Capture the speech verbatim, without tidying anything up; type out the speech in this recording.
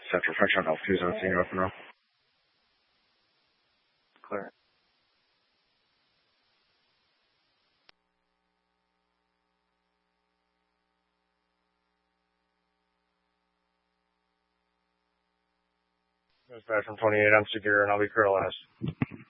Central Fraction Alpha two zone, seeing you open row. Clear. Dispatch from twenty-eight, I'm secure and I'll be clear last.